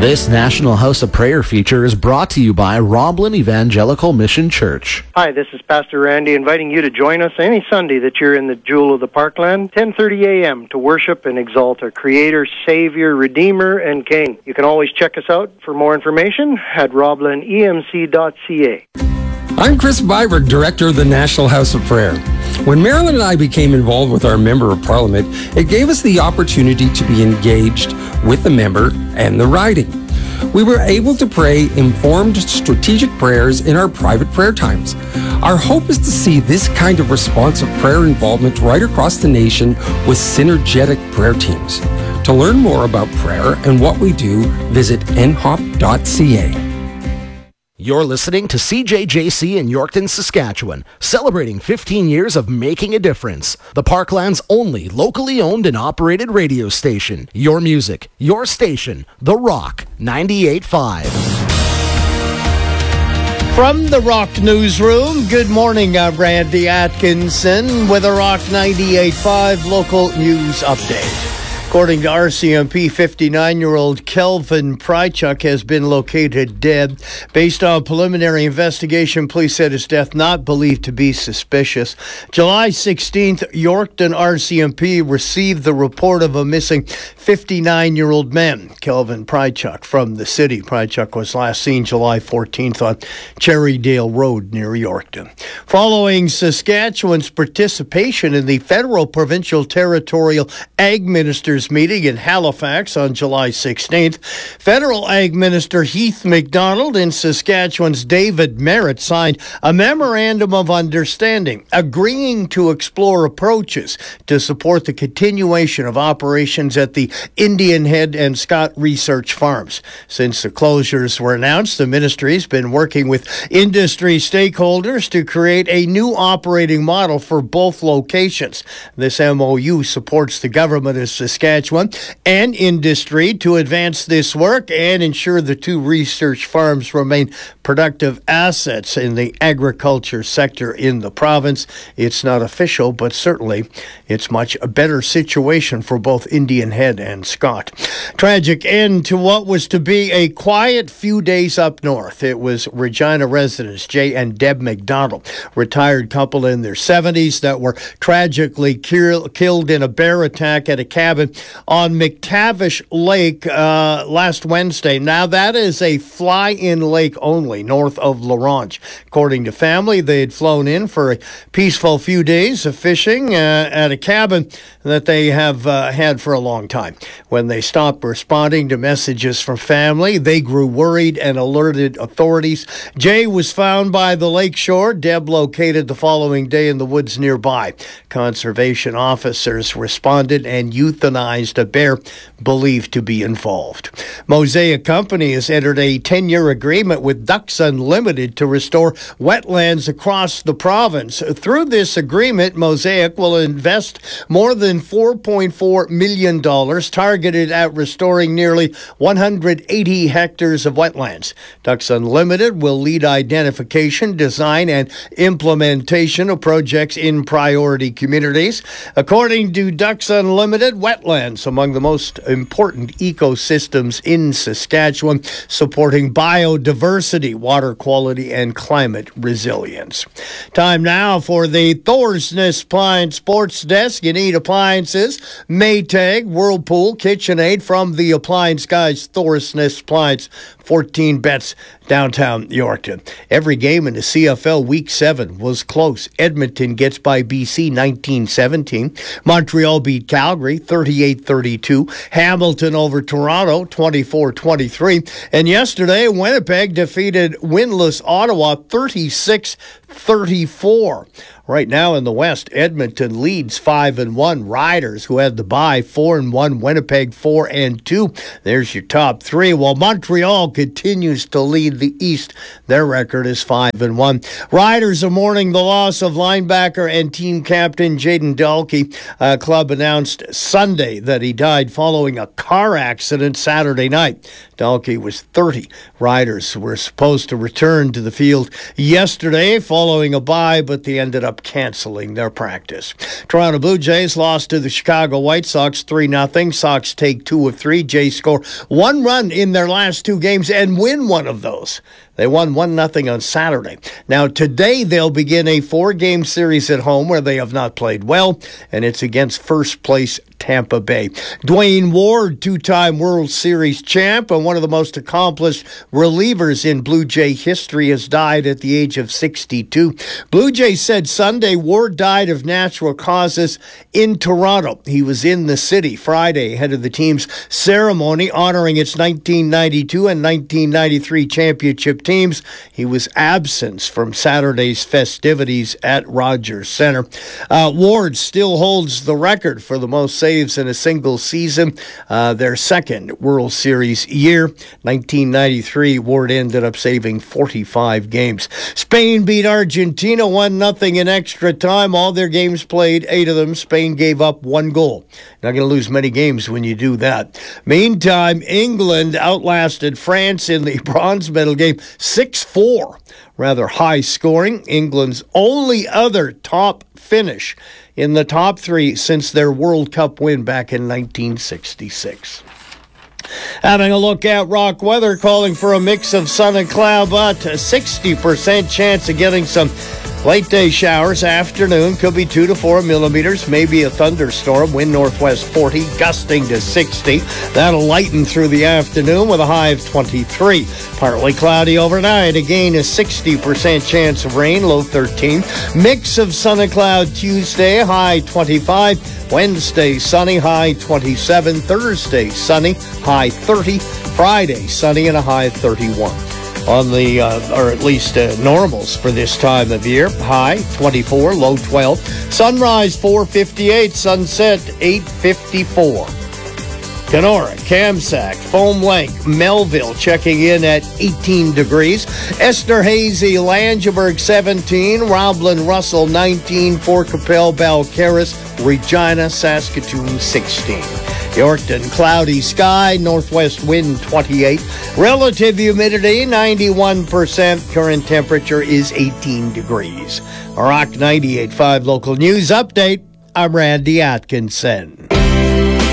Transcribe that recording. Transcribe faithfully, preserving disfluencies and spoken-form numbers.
This National House of Prayer feature is brought to you by Roblin Evangelical Mission Church. Hi, this is Pastor Randy inviting you to join us any Sunday that you're in the Jewel of the Parkland, ten thirty a.m. to worship and exalt our Creator, Savior, Redeemer, and King. You can always check us out for more information at roblin e m c dot c a. I'm Chris Byberg, Director of the National House of Prayer. When Marilyn and I became involved with our Member of Parliament, it gave us the opportunity to be engaged with the member and the riding. We were able to pray informed, strategic prayers in our private prayer times. Our hope is to see this kind of responsive prayer involvement right across the nation with synergetic prayer teams. To learn more about prayer and what we do, visit n hop dot c a. You're listening to C J J C in Yorkton, Saskatchewan, celebrating fifteen years of making a difference. The Parkland's only locally owned and operated radio station. Your music, your station, The Rock ninety-eight point five. From the Rock Newsroom, good morning. I'm Randy Atkinson with a Rock ninety-eight point five local news update. According to R C M P, fifty-nine-year-old Kelvin Prychuk has been located dead. Based on preliminary investigation, police said his death not believed to be suspicious. July sixteenth, Yorkton R C M P received the report of a missing fifty-nine-year-old man, Kelvin Prychuk, from the city. Prychuk was last seen July fourteenth on Cherrydale Road near Yorkton. Following Saskatchewan's participation in the Federal Provincial Territorial Ag Ministers meeting in Halifax on July sixteenth, Federal Ag Minister Heath MacDonald and Saskatchewan's David Merritt signed a memorandum of understanding agreeing to explore approaches to support the continuation of operations at the Indian Head and Scott Research Farms. Since the closures were announced, the ministry's been working with industry stakeholders to create a new operating model for both locations. This M O U supports the government of Saskatchewan and industry to advance this work and ensure the two research farms remain productive assets in the agriculture sector in the province. It's not official, but certainly it's much a better situation for both Indian Head and Scott. Tragic end to what was to be a quiet few days up north. It was Regina residents Jay and Deb McDonald, retired couple in their seventies that were tragically kill, killed in a bear attack at a cabin on McTavish Lake uh, last Wednesday. Now, that is a fly-in lake only, north of La Ronge. According to family, they had flown in for a peaceful few days of fishing uh, at a cabin that they have uh, had for a long time. When they stopped responding to messages from family, they grew worried and alerted authorities. Jay was found by the lakeshore. Deb located the following day in the woods nearby. Conservation officers responded and euthanized a bear believed to be involved. Mosaic Company has entered a ten-year agreement with Ducks Unlimited to restore wetlands across the province. Through this agreement, Mosaic will invest more than four point four million dollars targeted at restoring nearly one hundred eighty hectares of wetlands. Ducks Unlimited will lead identification, design, and implementation of projects in priority communities. According to Ducks Unlimited, wetlands among the most important ecosystems in Saskatchewan, supporting biodiversity, water quality, and climate resilience. Time now for the Thorsness Appliance Sports Desk. You need appliances, Maytag, Whirlpool, KitchenAid from the Appliance Guys, Thorsness Appliance, fourteen bets, downtown Yorkton. Every game in the C F L Week seven was close. Edmonton gets by B C nineteen seventeen. Montreal beat Calgary thirty-eight thirty-two. Hamilton over Toronto twenty-four twenty-three. And yesterday, Winnipeg defeated winless Ottawa thirty-six thirty-four. Right now in the West, Edmonton leads five and one. Riders, who had the bye, four and one. Winnipeg four and two. There's your top three. While Montreal continues to lead the East, their record is five and one. Riders are mourning the loss of linebacker and team captain Jaden Dalkey. Uh, club announced Sunday that he died following a car accident Saturday night. Dalkey was thirty. Riders were supposed to return to the field yesterday following following a bye, but they ended up canceling their practice. Toronto Blue Jays lost to the Chicago White Sox three nothing. Sox take two of three. Jays score one run in their last two games and win one of those. They won one nothing on Saturday. Now, today they'll begin a four-game series at home where they have not played well, and it's against first-place Tampa Bay. Dwayne Ward, two-time World Series champ and one of the most accomplished relievers in Blue Jay history, has died at the age of sixty-two. Blue Jays said Sunday Ward died of natural causes in Toronto. He was in the city Friday ahead of the team's ceremony honoring its nineteen ninety-two and nineteen ninety-three championship teams. He was absent from Saturday's festivities at Rogers Center. Uh, Ward still holds the record for the most saves in a single season, uh, their second World Series year. nineteen ninety-three, Ward ended up saving forty-five games. Spain beat Argentina one nothing in extra time. All their games played, eight of them. Spain gave up one goal. Not going to lose many games when you do that. Meantime, England outlasted France in the bronze medal game six four. Rather high scoring. England's only other top finish in the top three since their World Cup win back in nineteen sixty-six. Having a look at rock weather, calling for a mix of sun and cloud, but a sixty percent chance of getting some late day showers. Afternoon could be two to four millimeters, maybe a thunderstorm. Wind northwest forty, gusting to sixty. That'll lighten through the afternoon with a high of twenty-three. Partly cloudy overnight. Again, a sixty percent chance of rain, low thirteen. Mix of sun and cloud Tuesday, high twenty-five. Wednesday, sunny, high twenty-seven. Thursday, sunny, high thirty. Friday, sunny and a high thirty-one. On the, uh, or at least uh, normals for this time of year, high twenty-four, low twelve. Sunrise four fifty-eight, sunset eight fifty-four. Kenora, Kamsack, Foam Lake, Melville checking in at eighteen degrees. Esterhazy, Langeberg seventeen, Roblin, Russell nineteen, Fort Capel, Balcarres, Regina, Saskatoon sixteen. Yorkton, cloudy sky, northwest wind twenty-eight. Relative humidity ninety-one percent. Current temperature is eighteen degrees. Rock ninety-eight point five local news update. I'm Randy Atkinson.